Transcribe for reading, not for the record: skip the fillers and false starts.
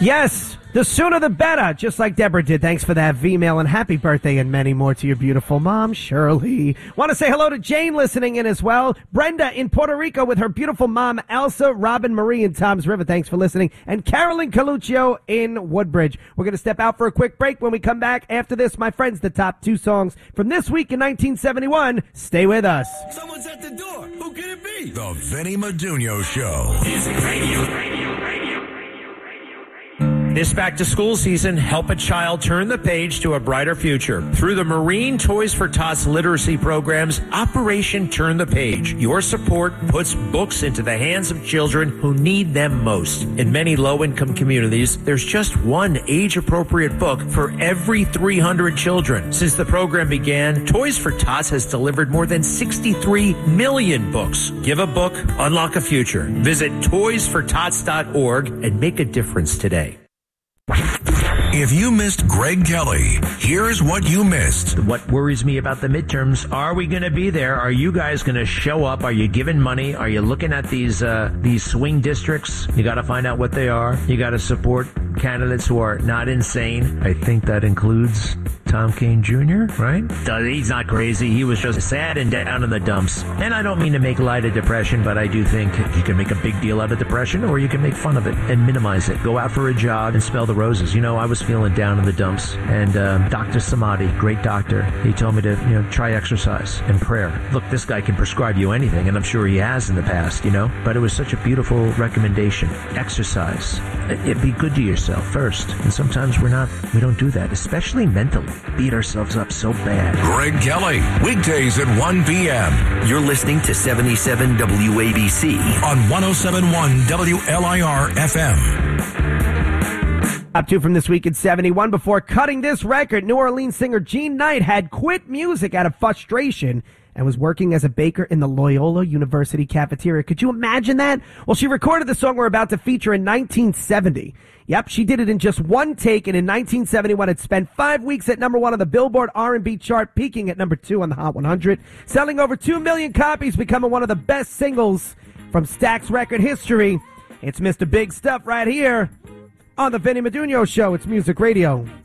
Yes, the sooner the better, just like Deborah did. Thanks for that V-mail and happy birthday and many more to your beautiful mom, Shirley. Want to say hello to Jane listening in as well. Brenda in Puerto Rico with her beautiful mom, Elsa, Robin Marie in Tom's River. Thanks for listening. And Carolyn Coluccio in Woodbridge. We're going to step out for a quick break. When we come back after this, my friends, the top 2 songs from this week in 1971. Stay with us. Someone's at the door. Who can it be? The Vinny Madunio Show. Music Radio. This back-to-school season, help a child turn the page to a brighter future. Through the Marine Toys for Tots literacy programs, Operation Turn the Page. Your support puts books into the hands of children who need them most. In many low-income communities, there's just one age-appropriate book for every 300 children. Since the program began, Toys for Tots has delivered more than 63 million books. Give a book, unlock a future. Visit toysfortots.org and make a difference today. If you missed Greg Kelly, here's what you missed. What worries me about the midterms, are we going to be there? Are you guys going to show up? Are you giving money? Are you looking at these swing districts? You got to find out what they are. You got to support candidates who are not insane. I think that includes Tom Kean Jr., right? He's not crazy. He was just sad and down in the dumps. And I don't mean to make light of depression, but I do think you can make a big deal out of depression, or you can make fun of it and minimize it. Go out for a jog and smell the roses. You know, I was feeling down in the dumps, and Dr. Samadi, great doctor, he told me to, try exercise and prayer. Look, this guy can prescribe you anything, and I'm sure he has in the past, but it was such a beautiful recommendation. Exercise. Be good to yourself first. And sometimes we don't do that, especially mentally. Beat ourselves up so bad. Greg Kelly, weekdays at 1 p.m. You're listening to 77 WABC on 107.1 WLIR FM. Top 2 from this week in 71. Before cutting this record, New Orleans singer Jean Knight had quit music out of frustration and was working as a baker in the Loyola University cafeteria. Could you imagine that? Well, she recorded the song we're about to feature in 1970. Yep, she did it in just one take, and in 1971 it spent 5 weeks at number 1 on the Billboard R&B chart, peaking at number 2 on the Hot 100, selling over 2 million copies, becoming one of the best singles from Stax record history. It's Mr. Big Stuff right here on the Vinny Madunio Show. It's Music Radio.